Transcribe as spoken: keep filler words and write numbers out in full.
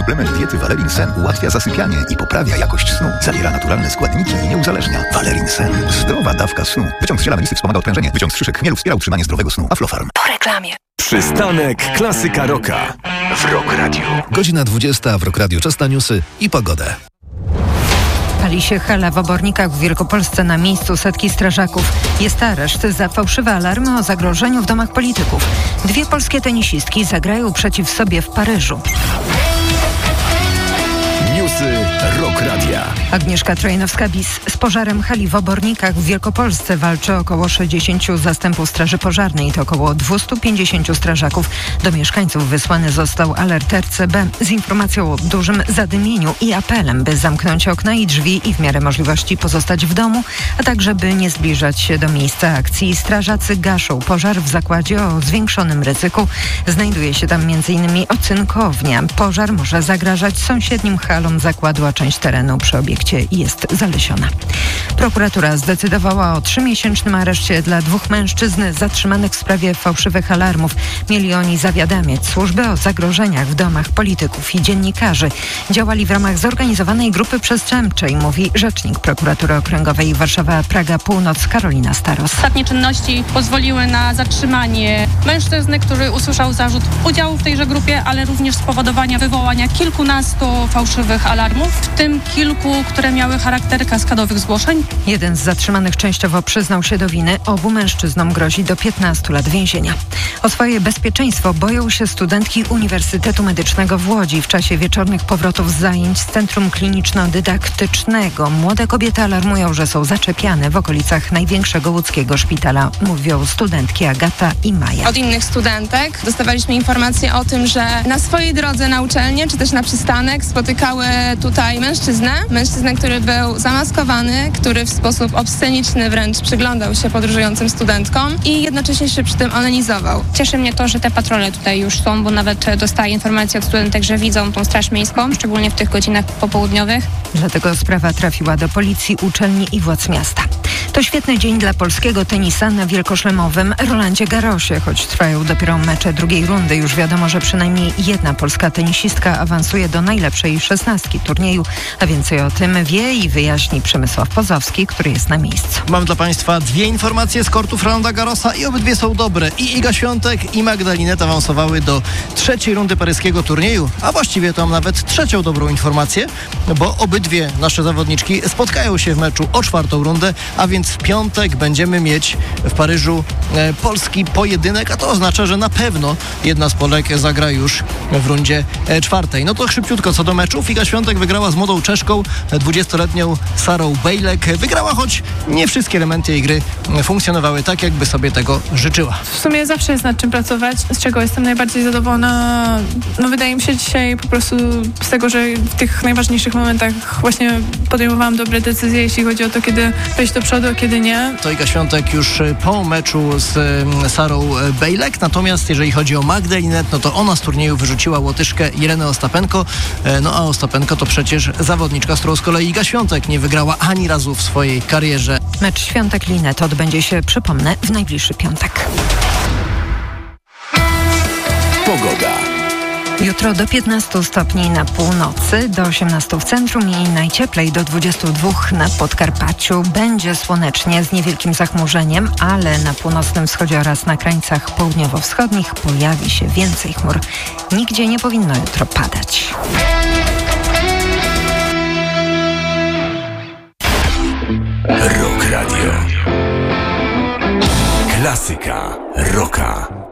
Suplement diety Valerin Sen ułatwia zasypianie i poprawia jakość snu. Zawiera naturalne składniki i nie uzależnia. Valerin Sen. Zdrowa dawka snu. Wyciąg z ziela melisy wspomaga odprężenie. Wyciąg z szyszek chmielu wspiera utrzymanie zdrowego snu. Aflofarm. Po reklamie. Przystanek Klasyka Rocka w Rock Radio. Godzina dwudziesta w Rock Radio. Czas na newsy i pogodę. Pali się hala w Obornikach w Wielkopolsce. Na miejscu setki strażaków. Jest areszt za fałszywe alarmy o zagrożeniu w domach polityków. Dwie polskie tenisistki zagrają przeciw sobie w Paryżu. Newsy Rock Radia. Agnieszka Trojanowska-Bis. Z pożarem hali w Obornikach w Wielkopolsce walczy około sześćdziesięciu zastępów Straży Pożarnej. To około dwieście pięćdziesięciu strażaków. Do mieszkańców wysłany został alert R C B z informacją o dużym zadymieniu i apelem, by zamknąć okna i drzwi i w miarę możliwości pozostać w domu, a także by nie zbliżać się do miejsca akcji. Strażacy gaszą pożar w zakładzie o zwiększonym ryzyku. Znajduje się tam między innymi ocynkownia. Pożar może zagrażać sąsiednim halom zakładu, a część terenu przy obiekcie jest zalesiona. Prokuratura zdecydowała o trzymiesięcznym areszcie dla dwóch mężczyzn zatrzymanych w sprawie fałszywych alarmów. Mieli oni zawiadamiać służby o zagrożeniach w domach polityków i dziennikarzy. Działali w ramach zorganizowanej grupy przestępczej, mówi rzecznik Prokuratury Okręgowej Warszawa-Praga Północ Karolina Staros. Ostatnie czynności pozwoliły na zatrzymanie mężczyzny, który usłyszał zarzut udziału w tejże grupie, ale również spowodowania wywołania kilkunastu fałszywych alarmów, w tym kilku, które miały charakter kaskadowych zgłoszeń. Jeden z zatrzymanych częściowo przyznał się do winy. Obu mężczyznom grozi do piętnastu lat więzienia. O swoje bezpieczeństwo boją się studentki Uniwersytetu Medycznego w Łodzi. W czasie wieczornych powrotów z zajęć z Centrum Kliniczno-Dydaktycznego młode kobiety alarmują, że są zaczepiane w okolicach największego łódzkiego szpitala. Mówią studentki Agata i Maja. Od innych studentek dostawaliśmy informacje o tym, że na swojej drodze na uczelnię, czy też na przystanek spotykały tutaj mężczyznę. Mężczyznę, który był zamaskowany, który w sposób obsceniczny wręcz przyglądał się podróżującym studentkom i jednocześnie się przy tym onanizował. Cieszy mnie to, że te patrole tutaj już są, bo nawet dostaję informacje od studentek, że widzą tą Straż Miejską, szczególnie w tych godzinach popołudniowych. Dlatego sprawa trafiła do policji, uczelni i władz miasta. To świetny dzień dla polskiego tenisa na wielkoszlemowym Rolandzie Garrosie. Choć trwają dopiero mecze drugiej rundy, już wiadomo, że przynajmniej jedna polska tenisistka awansuje do najlepszej szesnastki turnieju, a więcej o tym wie i wyjaśni Przemysław Pozowski, który jest na miejscu. Mam dla Państwa dwie informacje z kortów Rolanda Garrosa i obydwie są dobre. I Iga Świątek i Magda Linette awansowały do trzeciej rundy paryskiego turnieju, a właściwie to mam nawet trzecią dobrą informację, bo obydwie nasze zawodniczki spotkają się w meczu o czwartą rundę, a więc w piątek będziemy mieć w Paryżu e, polski pojedynek, a to oznacza, że na pewno jedna z Polek zagra już w rundzie e, czwartej. No to szybciutko co do meczów. Iga Świątek wygrała z młodą Czeszką, dwudziestoletnią Sarą Bejlek. Wygrała, choć nie wszystkie elementy jej gry funkcjonowały tak, jakby sobie tego życzyła. W sumie zawsze jest nad czym pracować, z czego jestem najbardziej zadowolona. No wydaje mi się dzisiaj po prostu z tego, że w tych najważniejszych momentach właśnie podejmowałam dobre decyzje, jeśli chodzi o to, kiedy wejść do przodu, a kiedy nie. To Iga Świątek już po meczu z Sarą Bejlek, natomiast jeżeli chodzi o Magdę Linette, no to ona z turnieju wyrzuciła Łotyszkę Irenę Ostapenko, no a Ostapenko to przecież zawodniczka, z którą z kolei Iga Świątek nie wygrała ani razu w swojej karierze. Mecz Świątek-Linette odbędzie się, przypomnę, w najbliższy piątek. Pogoda. Jutro do piętnastu stopni na północy, do osiemnastu w centrum i najcieplej do dwudziestu dwóch na Podkarpaciu. Będzie słonecznie z niewielkim zachmurzeniem, ale na północnym wschodzie oraz na krańcach południowo-wschodnich pojawi się więcej chmur. Nigdzie nie powinno jutro padać. Rock Radio. Klasyka rocka.